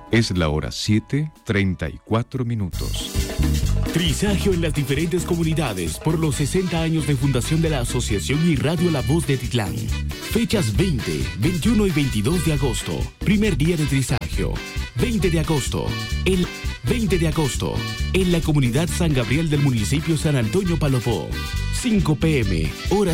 Es la hora 7:34. Trisagio en las diferentes comunidades por los 60 años de fundación de la Asociación y Radio La Voz de Titlán. Fechas 20, 21 y 22 de agosto. Primer día de Trisagio. 20 de agosto. El 20 de agosto. En la comunidad San Gabriel del municipio San Antonio Palopó. 5 p.m. Hora